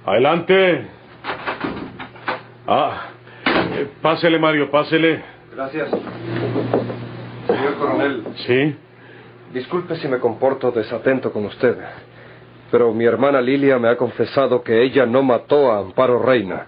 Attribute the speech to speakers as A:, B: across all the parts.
A: Adelante. Pásele, Mario, pásele.
B: Gracias. Señor coronel.
A: ¿Sí?
B: Disculpe si me comporto desatento con usted, pero mi hermana Lilia me ha confesado que ella no mató a Amparo Reina.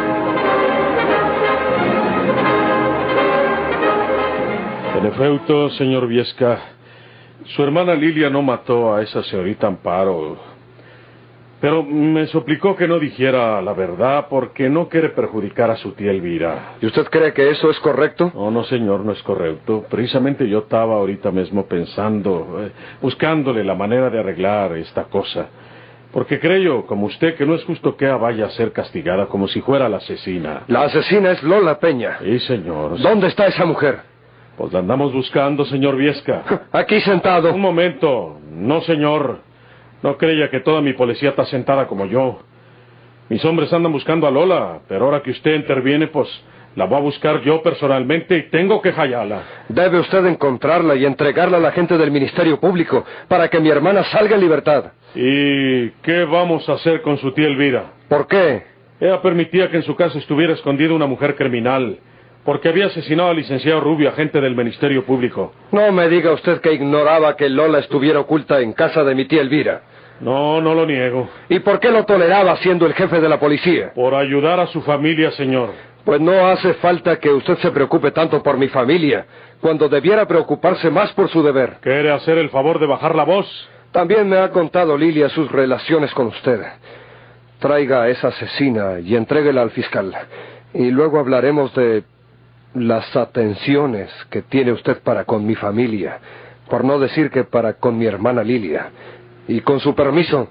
A: En efecto, señor Viesca, su hermana Lilia no mató a esa señorita Amparo, pero me suplicó que no dijera la verdad porque no quiere perjudicar a su tía Elvira.
B: ¿Y usted cree que eso es correcto?
A: No, señor, no es correcto. Precisamente yo estaba ahorita mismo pensando, buscándole la manera de arreglar esta cosa. Porque creo, como usted, que no es justo que ella vaya a ser castigada como si fuera la asesina.
B: La asesina es Lola Peña.
A: Sí, señor.
B: ¿Dónde está esa mujer?
A: Pues la andamos buscando, señor Viesca.
B: Aquí sentado.
A: Un momento. No, señor. No creya que toda mi policía está sentada como yo. Mis hombres andan buscando a Lola, pero ahora que usted interviene, pues la voy a buscar yo personalmente y tengo que hallarla.
B: Debe usted encontrarla y entregarla a la gente del Ministerio Público para que mi hermana salga en libertad.
A: ¿Y qué vamos a hacer con su tía Elvira?
B: ¿Por qué?
A: Ella permitía que en su casa estuviera escondida una mujer criminal, porque había asesinado al licenciado Rubio, agente del Ministerio Público.
B: No me diga usted que ignoraba que Lola estuviera oculta en casa de mi tía Elvira.
A: No, no lo niego.
B: ¿Y por qué lo toleraba siendo el jefe de la policía?
A: Por ayudar a su familia, señor.
B: Pues no hace falta que usted se preocupe tanto por mi familia, cuando debiera preocuparse más por su deber.
A: ¿Quiere hacer el favor de bajar la voz?
B: También me ha contado Lilia sus relaciones con usted. Traiga a esa asesina y entréguela al fiscal. Y luego hablaremos de las atenciones que tiene usted para con mi familia, por no decir que para con mi hermana Lilia. Y con su permiso.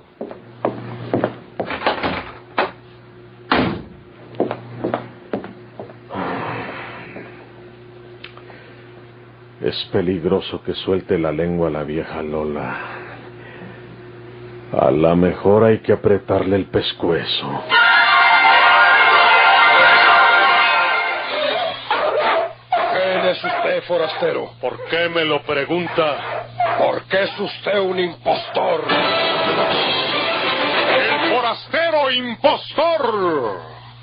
A: Es peligroso que suelte la lengua la vieja Lola. A lo mejor hay que apretarle el pescuezo.
B: ¿Quién es usted, forastero?
A: ¿Por qué me lo pregunta?
B: Porque es usted un impostor.
A: ¡El forastero impostor!